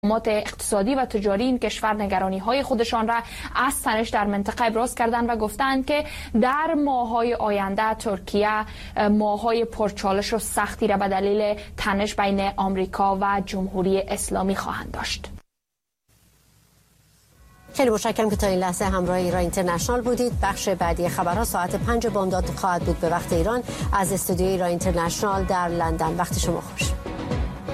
مقامات اقتصادی و تجاری این کشور نگرانی‌های خودشان را از تنش در منطقه ابراز کردند و گفتند که در ماه‌های آینده ترکیه ماه‌های پرچالش و سختی را به دلیل تنش بین آمریکا و جمهوری اسلامی خواهند داشت. خیلی متشکرم که تا این لحظه همراه ایران اینترنشنال بودید. بخش بعدی خبرها ساعت 5 بامداد خواهد بود به وقت ایران از استودیوی ایران اینترنشنال در لندن. وقت شما خوش.